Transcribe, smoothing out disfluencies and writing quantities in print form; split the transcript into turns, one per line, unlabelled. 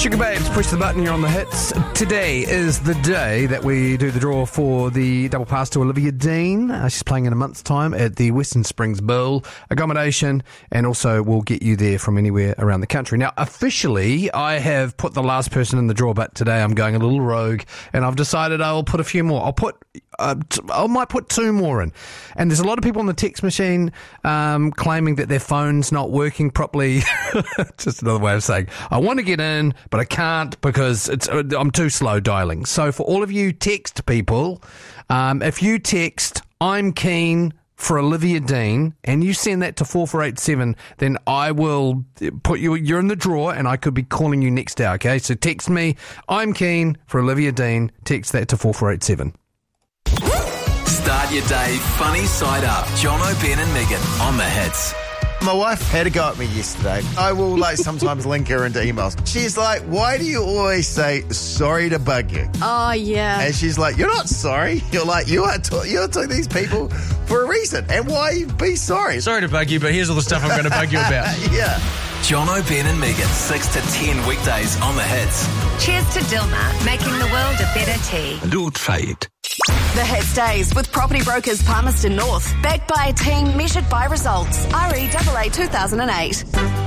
Sugar Babes, push the button, you're on the hits. Today is the day that we do the draw for the double pass to Olivia Dean. She's playing in a month's time at the Western Springs Bowl. Accommodation, and also we'll get you there from anywhere around the country. Now, officially, I have put the last person in the draw, but today I'm going a little rogue, and I've decided I'll put a few more. I might put two more in. And there's a lot of people on the text machine claiming that their phone's not working properly. Just another way of saying, I want to get in, but I can't because I'm too slow dialing. So for all of you text people, if you text, I'm keen for Olivia Dean, and you send that to 4487, then I will put you're in the draw, and I could be calling you next hour, okay? So text me, I'm keen for Olivia Dean, text that to 4487.
Start your day funny side up. Jono, Ben and Megan on the hits.
My wife had a go at me yesterday. I will sometimes link her into emails. She's like, why do you always say sorry to bug you?
Oh, yeah.
And she's like, you're not sorry. You're like, you're to these people for a reason. And why be sorry?
Sorry to bug you, but here's all the stuff I'm going to bug you about.
Yeah.
Jono, Ben and Megan, 6 to 10 weekdays on the hits.
Cheers to Dilmah, making the world a better tea.
Don't fight.
The Hits Days with Property Brokers Palmerston North. Backed by a team measured by results. REAA 2008.